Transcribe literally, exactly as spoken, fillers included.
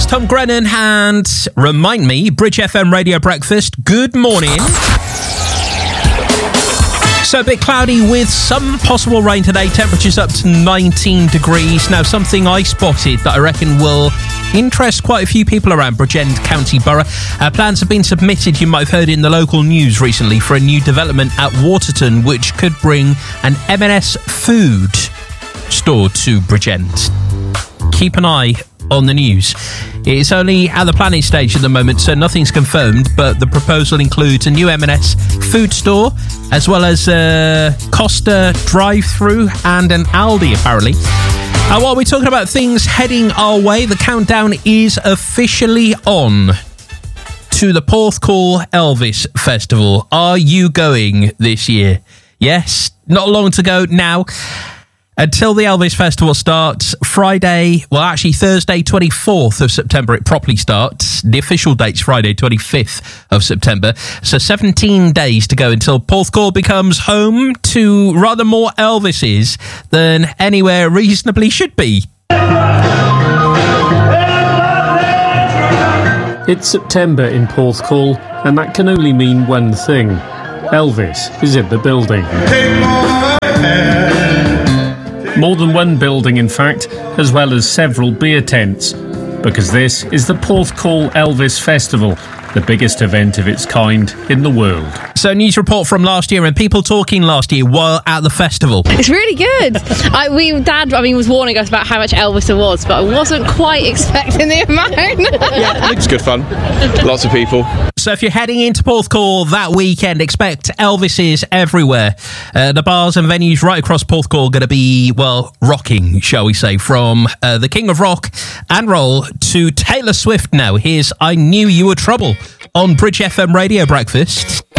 That's Tom Grennan and Remind Me, Bridge F M Radio Breakfast. Good morning. So a bit cloudy with some possible rain today. Temperatures up to nineteen degrees. Now, something I spotted that I reckon will interest quite a few people around Bridgend County Borough. Uh, plans have been submitted, you might have heard in the local news recently, for a new development at Waterton, which could bring an M and S food store to Bridgend. Keep an eye on the news. It's only at the planning stage at the moment, so nothing's confirmed, but the proposal includes a new M and S food store, as well as a Costa drive-through and an Aldi, apparently. And while we're talking about things heading our way, the countdown is officially on to the Porthcawl Elvis Festival. Are you going this year? Yes, not long to go now. Until the Elvis Festival starts, Friday, well, actually Thursday, twenty-fourth of September, it properly starts. The official date's Friday, twenty-fifth of September. So seventeen days to go until Porthcawl becomes home to rather more Elvises than anywhere reasonably should be. It's September in Porthcawl, and that can only mean one thing. Elvis is in the building. More than one building, in fact, as well as several beer tents, because this is the Porthcawl Elvis Festival, the biggest event of its kind in the world. So, news report from last year and people talking last year while at the festival. It's really good. I, we, Dad, I mean, was warning us about how much Elvis there was, but I wasn't quite expecting the amount. Yeah, it's good fun. Lots of people. So if you're heading into Porthcawl that weekend, expect Elvises everywhere. Uh, the bars and venues right across Porthcawl are going to be, well, rocking, shall we say, from uh, the King of Rock and Roll to Taylor Swift now. Here's I Knew You Were Trouble on Bridge F M Radio Breakfast.